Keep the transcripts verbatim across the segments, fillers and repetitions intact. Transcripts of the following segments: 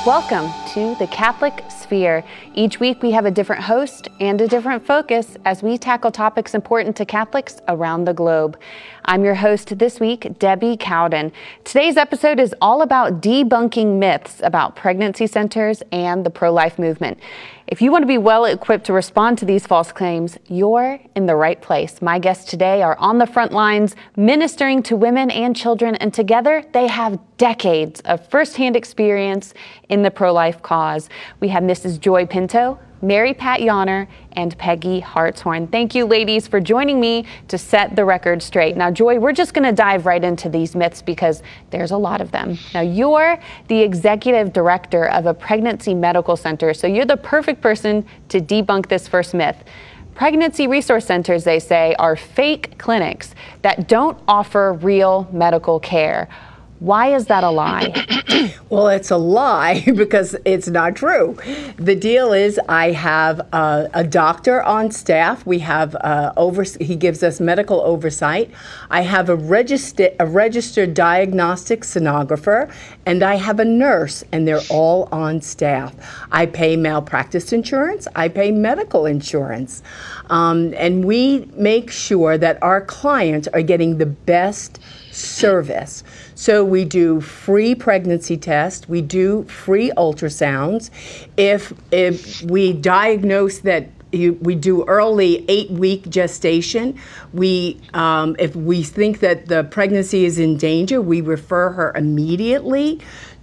Welcome to the Catholic Sphere. Each week we have a different host and a different focus as we tackle topics important to Catholics around the globe. I'm your host this week, Debbie Cowden. Today's episode is all about debunking myths about pregnancy centers and the pro-life movement. If you want to be well equipped to respond to these false claims, you're in the right place. My guests today are on the front lines, ministering to women and children, and together they have decades of firsthand experience in the pro-life cause. We have Missus Joy Pinto, Mary Pat Yonner, and Peggy Hartshorn. Thank you, ladies, for joining me to set the record straight. Now, Joy, we're just going to dive right into these myths because there's a lot of them. Now, you're the executive director of a pregnancy medical center, so you're the perfect person to debunk this first myth. Pregnancy resource centers, they say, are fake clinics that don't offer real medical care. Why is that a lie? Well, it's a lie because it's not true. The deal is I have a, a doctor on staff. We have uh, over. He gives us medical oversight. I have a, register, a registered diagnostic sonographer, and I have a nurse, and they're all on staff. I pay malpractice insurance. I pay medical insurance. Um, and we make sure that our clients are getting the best service. So we do free pregnancy tests, we do free ultrasounds. If if we diagnose that you, we do early eight-week gestation, we um, if we think that the pregnancy is in danger, we refer her immediately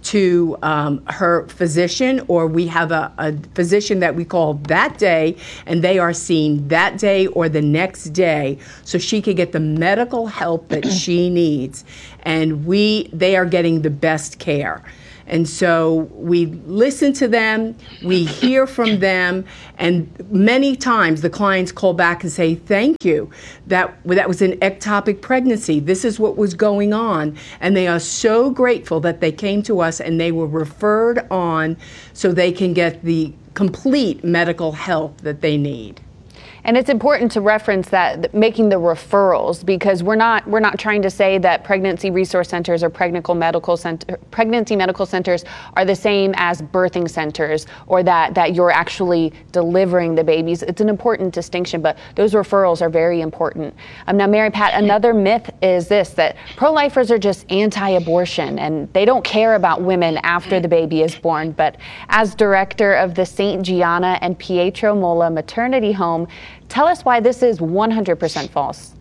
to um, her physician, or we have a, a physician that we call that day, and they are seen that day or the next day, so she can get the medical help that she needs, and we they are getting the best care. And so we listen to them, we hear from them, and many times the clients call back and say, thank you, that, that was an ectopic pregnancy. This is what was going on. And they are so grateful that they came to us and they were referred on so they can get the complete medical help that they need. And it's important to reference that, making the referrals, because we're not we're not trying to say that pregnancy resource centers or pregnancy medical center, pregnancy medical centers are the same as birthing centers, or that that you're actually delivering the babies. It's an important distinction, but those referrals are very important. Um, now, Mary Pat, another myth is this, that pro-lifers are just anti-abortion and they don't care about women after the baby is born. But as director of the Saint Gianna and Pietro Molla Maternity Home, tell us why this is one hundred percent false.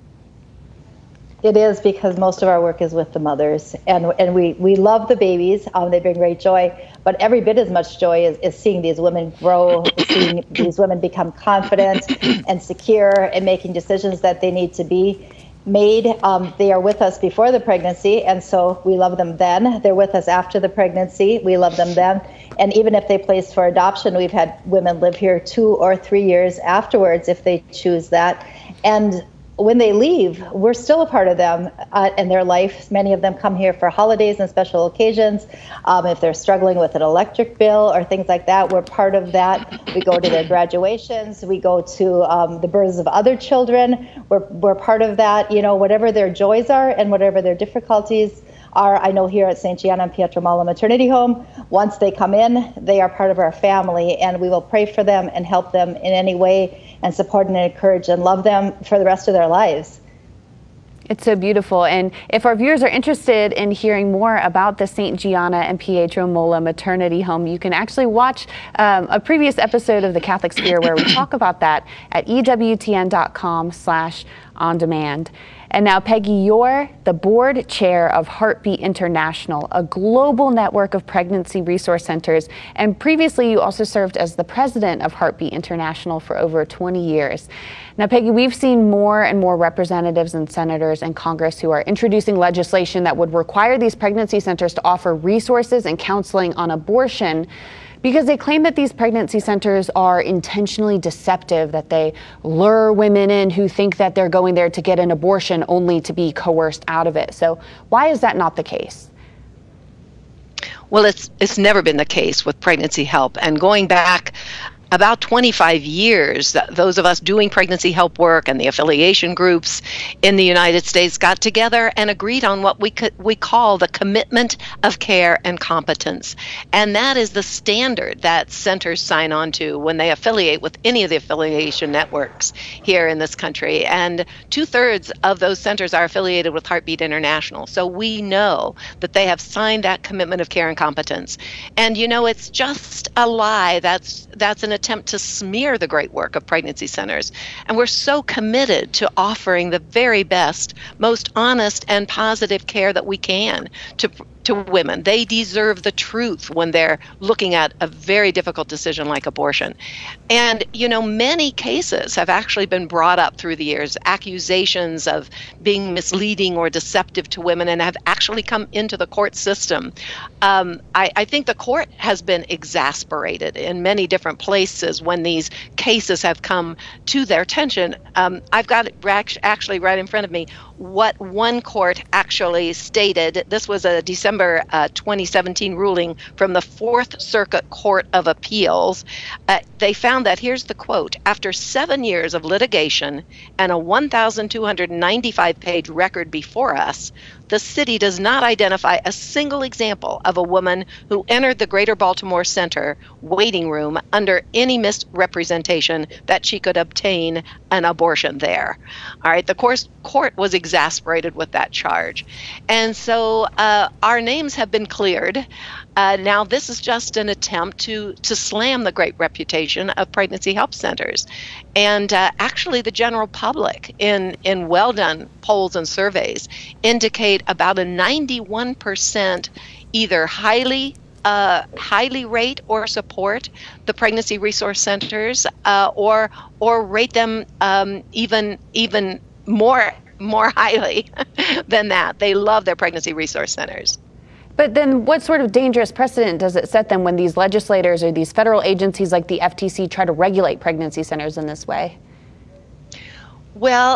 It is, because most of our work is with the mothers, and and we, we love the babies. Um, they bring great joy, but every bit as much joy is, is seeing these women grow, seeing these women become confident and secure and making decisions that they need to be made. Um, they are with us before the pregnancy, and so we love them then. They're with us after the pregnancy. We love them then. And even if they place for adoption, we've had women live here two or three years afterwards if they choose that. And when they leave, we're still a part of them uh, in their life. Many of them come here for holidays and special occasions. Um, if they're struggling with an electric bill or things like that, we're part of that. We go to their graduations. We go to um, the births of other children. We're, we're part of that. You know, whatever their joys are and whatever their difficulties are, I know here at Saint Gianna and Pietro Molla Maternity Home, once they come in, they are part of our family, and we will pray for them and help them in any way and support and encourage and love them for the rest of their lives. It's so beautiful. And if our viewers are interested in hearing more about the Saint Gianna and Pietro Molla Maternity Home, you can actually watch um, a previous episode of the Catholic Sphere where we talk about that at E W T N dot com slash on demand. And now, Peggy, you're the board chair of Heartbeat International, a global network of pregnancy resource centers. And previously, you also served as the president of Heartbeat International for over twenty years. Now, Peggy, we've seen more and more representatives and senators in Congress who are introducing legislation that would require these pregnancy centers to offer resources and counseling on abortion, because they claim that these pregnancy centers are intentionally deceptive, that they lure women in who think that they're going there to get an abortion only to be coerced out of it. So why is that not the case? Well, it's it's never been the case with pregnancy help. And going back about twenty-five years, th- those of us doing pregnancy help work and the affiliation groups in the United States got together and agreed on what we could, we call the commitment of care and competence. And that is the standard that centers sign on to when they affiliate with any of the affiliation networks here in this country. And two-thirds of those centers are affiliated with Heartbeat International. So we know that they have signed that commitment of care and competence. And, you know, it's just a lie. That's that's an attempt to smear the great work of pregnancy centers. And we're so committed to offering the very best, most honest and positive care that we can to to women. They deserve the truth when they're looking at a very difficult decision like abortion. And, you know, many cases have actually been brought up through the years, accusations of being misleading or deceptive to women, and have actually come into the court system. Um, I, I think the court has been exasperated in many different places when these cases have come to their attention. Um, I've got it actually right in front of me what one court actually stated. This was a December uh, twenty seventeen ruling from the Fourth Circuit Court of Appeals. Uh, they found that, here's the quote, after seven years of litigation and a one thousand two hundred ninety-five page record before us, the city does not identify a single example of a woman who entered the Greater Baltimore Center waiting room under any misrepresentation that she could obtain an abortion there. All right, the course, court was exasperated with that charge. And so uh, our names have been cleared. Uh, now, this is just an attempt to, to slam the great reputation of pregnancy help centers. And uh, actually, the general public, in, in well-done polls and surveys, indicate about a ninety-one percent either highly uh, highly rate or support the pregnancy resource centers, uh, or or rate them um, even even more more highly than that. They love their pregnancy resource centers. But then what sort of dangerous precedent does it set then when these legislators or these federal agencies like the F T C try to regulate pregnancy centers in this way? Well,